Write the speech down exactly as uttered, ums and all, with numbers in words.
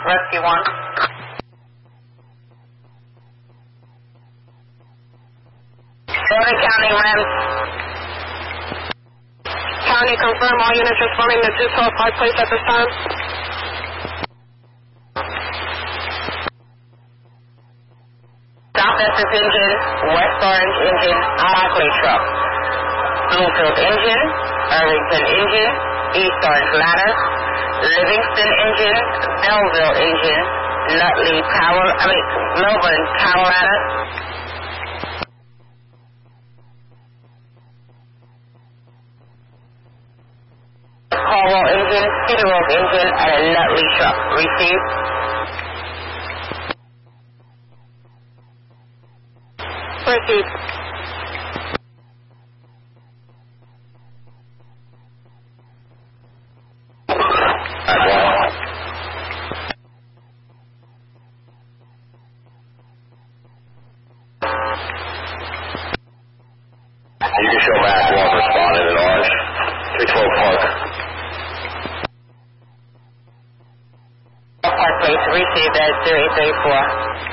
Rescue one. Bergen County, Rams. County, confirm all units responding to two twelve Park Place at this time. Southwest engine, West Orange engine, Markley truck. Bluefield engine, Irvington engine, East Orange ladder, Livingston engine, Belleville engine, Nutley power, I mean, Melbourne power ladder. Caldwell engine, City Road engine, and a Nutley truck. Received. Received. You can show back one responded in orange. three twelve Park. Park Place, received at zero eight three four.